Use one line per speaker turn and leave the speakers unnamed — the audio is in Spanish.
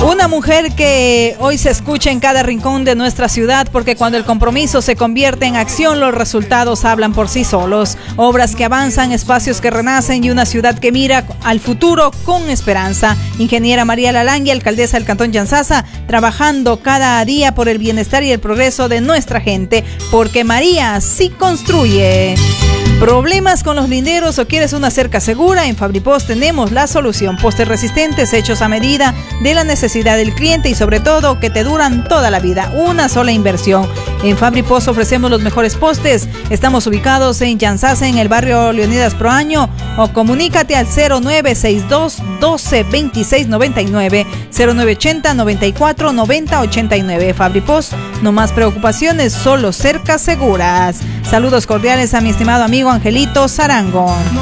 Una mujer que hoy se escucha en cada rincón de nuestra ciudad, porque cuando el compromiso se convierte en acción, los resultados hablan por sí solos. Obras que avanzan, espacios que renacen y una ciudad que mira al futuro con esperanza. Ingeniera María Lalangui, alcaldesa del Cantón Yantzaza, trabajando cada día por el bienestar y el progreso de nuestra gente, porque María sí construye. ¿Problemas con los linderos o quieres una cerca segura? En Fabripost tenemos la solución. Postes resistentes hechos a medida de la necesidad del cliente y sobre todo que te duran toda la vida. Una sola inversión. En Fabripost ofrecemos los mejores postes. Estamos ubicados en Yantzaza, en el barrio Leonidas Proaño, o comunícate al 0962 12 26 99, 0980 94 90 89. Fabripost, no más preocupaciones, solo cercas seguras. Saludos cordiales a mi estimado amigo Angelito Sarangón.